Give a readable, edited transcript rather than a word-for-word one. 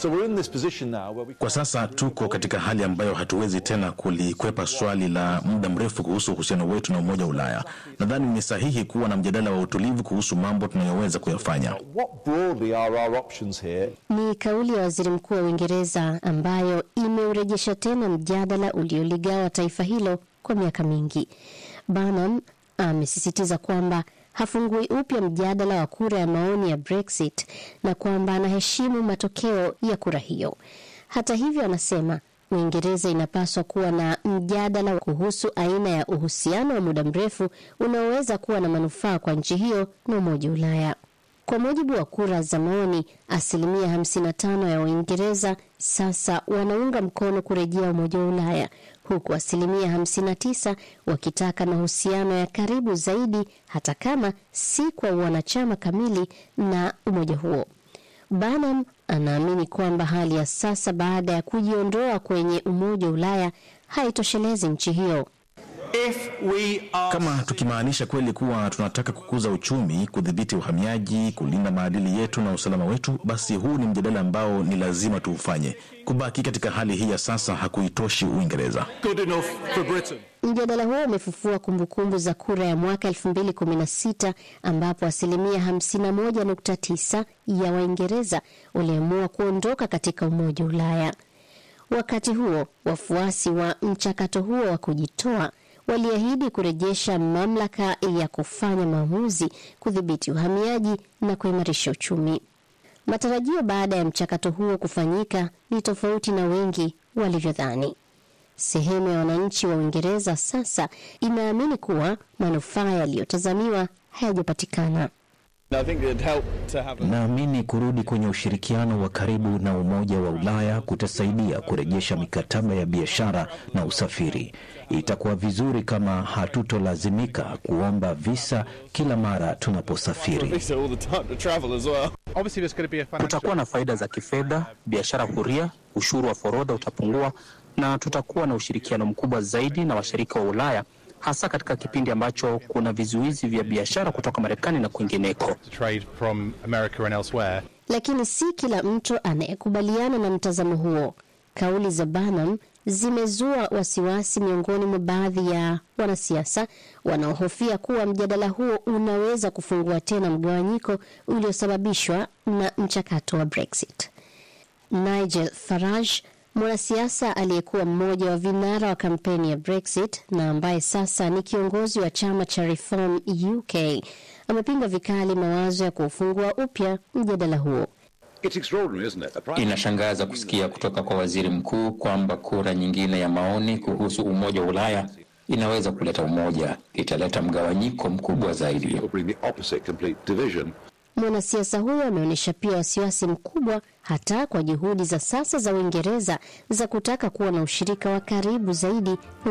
Kwa sasa tuko katika hali ambayo hatuwezi tena kulikwepa swali la muda mrefu kuhusu uhusiano wetu na Umoja wa Ulaya. Nadhani ni sahihi kuwa na mjadala wa utulivu kuhusu mambo tunayoweza kuyafanya. Ni kauli ya Waziri Mkuu wa Uingereza ambayo imeurejesha tena mjadala ulioligawa taifa hilo kwa miaka mingi. Barnum amesisitiza kwamba hafungui upya mjadala wa kura ya maoni ya Brexit na kwamba anaheshimu matokeo ya kura hiyo. Hata hivyo, anasema Uingereza inapaswa kuwa na mjadala kuhusu aina ya uhusiano wa muda mrefu unaoweza kuwa na manufaa kwa nchi hiyo na Umoja wa Ulaya. Kwa mujibu wa kura za maoni, 55% ya Waingereza sasa wanaunga mkono kurejea Umoja wa Ulaya, huku 59% wakitaka mahusiano ya karibu zaidi, hata kama si kwa wanachama kamili na umoja huo. Barnum anaamini kwamba hali ya sasa baada ya kujiondoa kwenye Umoja wa Ulaya haitoshelezi nchi hiyo. Kama tukimaanisha kweli kuwa tunataka kukuza uchumi, kudhibiti uhamiaji, kulinda maadili yetu na usalama wetu, basi huu ni mjadala ambao ni lazima tuufanye. Kubaki katika hali hii ya sasa hakuitoshi Uingereza. Mjadala huo umefufua kumbukumbu za kura ya mwaka 2016 ambapo 51.9% ya Waingereza waliamua kuondoka katika Umoja wa Ulaya. Wakati huo, wafuasi wa mchakato huo wa kujitoa waliahidi kurejesha mamlaka ya kufanya maamuzi, kudhibiti uhamiaji na kuimarisha uchumi. Matarajio baada ya mchakato huo kufanyika ni tofauti na wengi walivyodhani. Sehemu ya wananchi wa Uingereza sasa inaamini kuwa manufaa yaliyotazamiwa hayajapatikana. Naamini kurudi kwenye ushirikiano wa karibu na Umoja wa Ulaya kutasaidia kurejesha mikataba ya biashara na usafiri. Itakuwa vizuri kama hatutolazimika kuomba visa kila mara tunaposafiri. Kutakuwa na faida za kifedha, biashara huria, ushuru wa forodha utapungua, na tutakuwa na ushirikiano mkubwa zaidi na washirika wa Ulaya, hasa katika kipindi ambacho kuna vizuizi vya biashara kutoka Marekani na kwingineko. Lakini si kila mtu anayekubaliana na mtazamo huo. Kauli za Barnum zimezua wasiwasi miongoni mwa baadhi ya wanasiasa wanaohofia kuwa mjadala huo unaweza kufungua tena mgawanyiko uliosababishwa na mchakato wa Brexit. Nigel Farage, mwanasiasa aliyekuwa mmoja wa vinara wa kampeni ya Brexit na ambaye sasa ni kiongozi wa chama cha Reform UK, amepinga vikali mawazo ya kufungua upya mjadala huo. Inashangaza kusikia kutoka kwa waziri mkuu kwamba kura nyingine ya maoni kuhusu Umoja wa Ulaya inaweza kuleta umoja. Italeta mgawanyiko mkubwa zaidi. Mwanasiasa huyo ameonyesha pia wasiwasi mkubwa hata kwa juhudi za sasa za Uingereza za kutaka kuwa na ushirika wa karibu zaidi